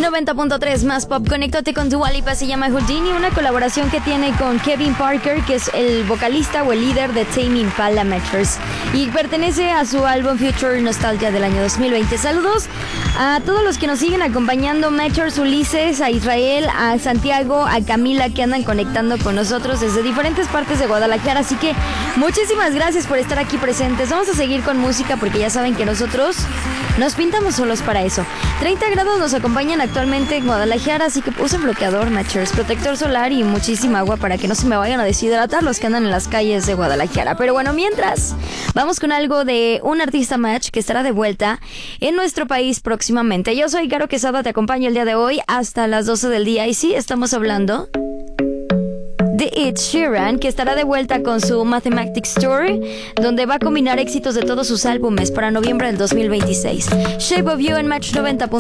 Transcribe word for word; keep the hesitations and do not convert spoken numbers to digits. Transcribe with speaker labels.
Speaker 1: noventa punto tres más pop. Conéctate con Dua Lipa, se llama Houdini, una colaboración que tiene con Kevin Parker, que es el vocalista o el líder de Tame Impala Metros, y pertenece a su álbum Future Nostalgia del año dos mil veinte. Saludos a todos los que nos siguen acompañando, Metros, Ulises, a Israel, a Santiago, a Camila, que andan conectando con nosotros desde diferentes partes de Guadalajara, así que muchísimas gracias por estar aquí presentes. Vamos a seguir con música porque ya saben que nosotros nos pintamos solos para eso. treinta grados nos acompañan actualmente en Guadalajara, así que usen bloqueador, Matchers, protector solar y muchísima agua para que no se me vayan a deshidratar los que andan en las calles de Guadalajara. Pero bueno, mientras, vamos con algo de un artista Match que estará de vuelta en nuestro país próximamente. Yo soy Caro Quesada, te acompaño el día de hoy hasta las doce del día, y sí, estamos hablando de Ed Sheeran, que estará de vuelta con su Mathematics Tour, donde va a combinar éxitos de todos sus álbumes para noviembre del dos mil veintiséis. Shape of You en Match noventa.